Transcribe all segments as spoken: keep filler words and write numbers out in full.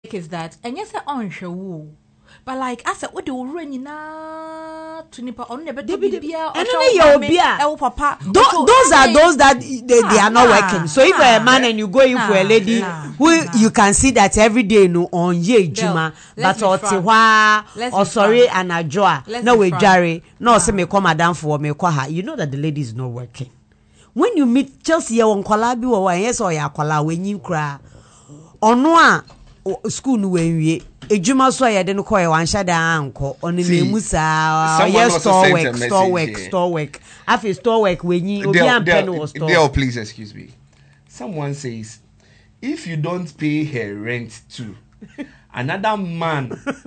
is that and yes on show. But like I said, what do you run na to nipa on never do be papa. Those are those that they, they are not working. So if a man and you go in for a lady who you can see that every day no on ye juma but or tiwa or sorry and a joa no we jare no say me come madam for me kwa you know that the lady is not working. When you meet Chelsea on kwala bi wo yes or ya kwala wenyi kra ono a school no we ejuma so ya de no koy wan shada anko on ne musa yes store work store work store work after store work wenyi obi am pen was store there. Please excuse me, someone says if you don't pay her rent too another man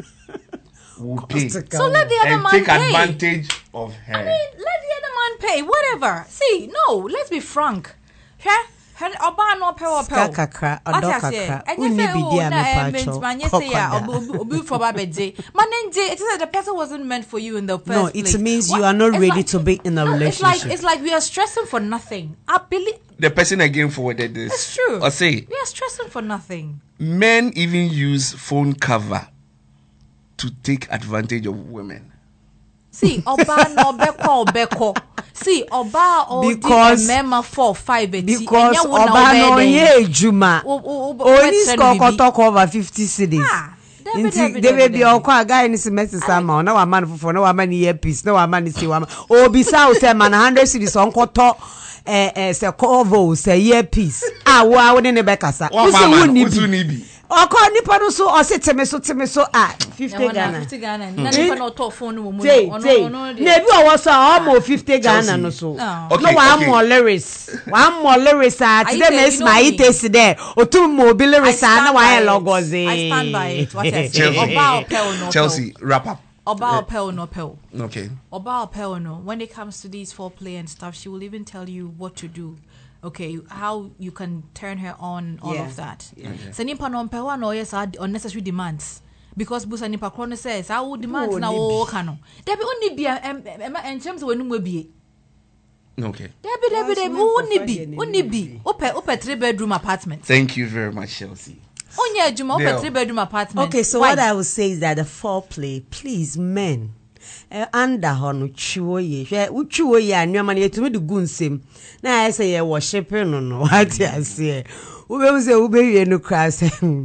will pay, so let the other and man take pay. advantage of her. I mean, let the other man pay whatever. See, no, let's be frank. Huh? Oba no pe o pe o kakra odokakra uni bi dia me pacho manye say ya obi for babede manenje it is that the person wasn't meant for you in the first no, place. No, it means what? You are not it's ready like, to be in a no, relationship. It's like it's like we are stressing for nothing. I believe the person again forwarded this. It's true. Or say we are stressing for nothing. Men even use phone cover to take advantage of women. See, Oba no beko beko. See, Oba or because mema four five because Oba no ye juma. Only score talk over fifty cities. Inti they may be okwa guy ni semester sama na wa man for na wa man earpiece na wa man si wa obi sa o say man one hundred cities on koto eh eh se cover say earpiece ah wa wo ne be kasa usu ni bi Oko nipa no so o se teme so teme so ah fifty Ghana fifty Ghana na nipa no to phone mo mo ono ono na bi o wo so almost fifty Ghana no so no wa mo lyrics wa mo lyrics ah today me is my taste there otum mo bi lyrics na wa e logozi I stand by it what I say Oba Opel no Chelsea wrap up Oba Opel no Opel okay Oba Opel no when it comes to these foreplay and stuff she will even tell you what to do. Okay, how you can turn her on, all yeah. of that. So nipa no mpewa no yes unnecessary demands because busa nipa krono says I will demand na wo kano. There be only be in terms of when we be. Okay. There be there be there only be only be. Ope ope three bedroom apartment. Thank you very much, Chelsea. Only juma ope three bedroom apartment. Okay, so Why? What I would say is that the foreplay, please men. Eh under hono chiwo ye hwe uchiwo ye anwama na yetumi de gunsem na say ye worship no no what you say ube use ube ye no class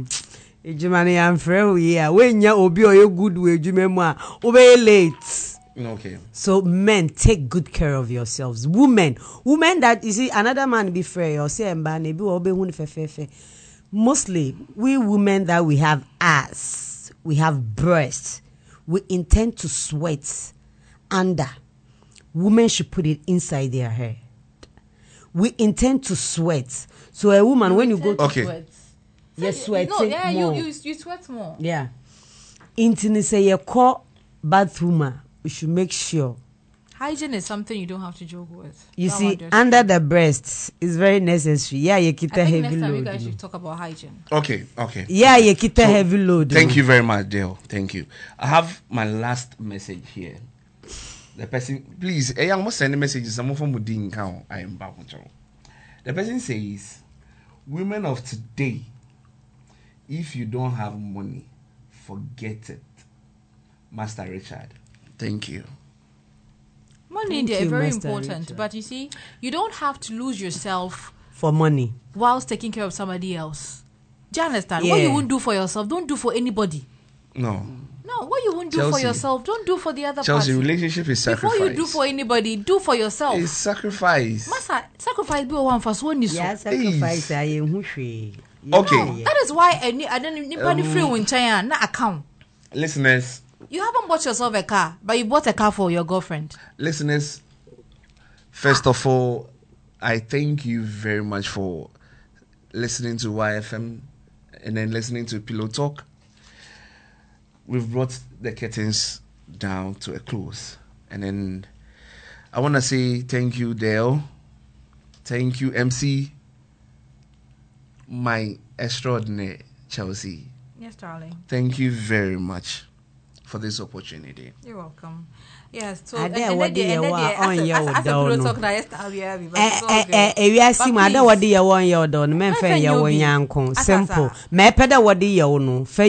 ejuma na yam frɛ wo ye a wenya obi o ye good we ejuma mu a ube late. Okay, so men, take good care of yourselves. Women women that you see another man be fair or say mba na bi wo be hu ne fefefe. Mostly we women that we have ass, we have breasts, we intend to sweat under. Women should put it inside their head. We intend to sweat. So a woman, you when you go to okay. sweat, you're sweating no, yeah, more. You, you, you sweat more. Yeah. Intini say you call bathroom, we should make sure. Hygiene is something you don't have to joke with. You that see, under the breasts is very necessary. Yeah, you keep a heavy next time load. You guys should talk about hygiene. Okay, okay. Yeah, you keep a so, heavy load. Thank you very much, Dale. Thank you. I have my last message here. The person, please, I am sending messages. Someone from Mudin Cow. I am back. The person says, "Women of today, if you don't have money, forget it." Master Richard. Thank you. Money is very important, Richard. But you see, you don't have to lose yourself for money whilst taking care of somebody else. Do you understand? Yeah. What you won't do for yourself, don't do for anybody. No. No, what you won't do Chelsea, for yourself, don't do for the other Chelsea, party. Relationship is sacrifice. Before you do for anybody, do for yourself. It's sacrifice. Masa, sacrifice be one for so. Yeah, sacrifice. I am okay. No, that is why I need. I don't need um, free in China. Not account. Listeners. You haven't bought yourself a car, but you bought a car for your girlfriend. Listeners, first of all, I thank you very much for listening to Y F M and then listening to Pillow Talk. We've brought the curtains down to a close. And then I want to say thank you, Dale. Thank you, M C. My extraordinary Chelsea. Yes, darling. Thank you very much for this opportunity. You're welcome. Yes, so and then what do you want on your down? Eh eh eh we are seeing ada what do you want your down? Men fe ya won yanko simple. Me peda what do you know?